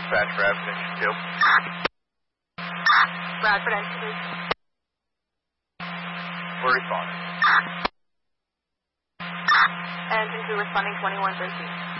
Dispatch Bradford Engine 2. Bradford Engine 2. We're responding. Engine 2 responding 2113.